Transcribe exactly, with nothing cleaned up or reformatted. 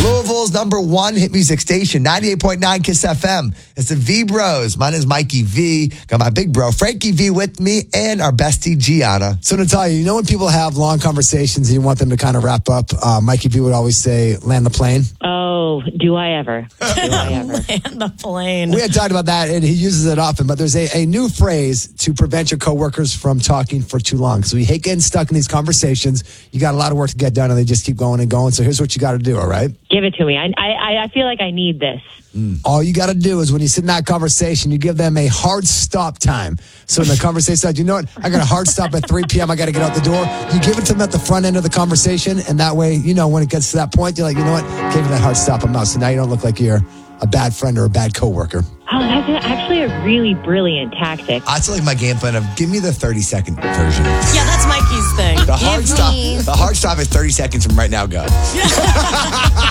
Louisville's number one hit music station, ninety-eight point nine Kiss F M. It's the V Bros. My name is Mikey V. Got my big bro, Frankie V, with me, and our bestie, Gianna. So, Natalia, you know when people have long conversations and you want them to kind of wrap up, uh, Mikey V would always say, land the plane. Oh, do I ever? Do I ever? Land the plane. We had talked about that, and he uses it often, but there's a, a new phrase to prevent your coworkers from talking for too long. Because we hate getting stuck in these conversations. You got a lot of work to get done, and they just keep going and going. So here's what you got to do, all right? Give it to me. I I, I feel like I need this. Mm. All you got to do is when you sit in that conversation, you give them a hard stop time. So in the conversation side, you know what? I got a hard stop at three p.m. I got to get out the door. You give it to them at the front end of the conversation, and that way, you know, when it gets to that point, you're like, you know what? Give me that hard stop. I'm out. So now you don't look like you're a bad friend or a bad coworker. Oh, that's actually a really brilliant tactic. I still like my game plan of give me the thirty-second version. Yeah, that's Mikey's thing. The hard Give stop. me- The hard stop is thirty seconds from right now. Go.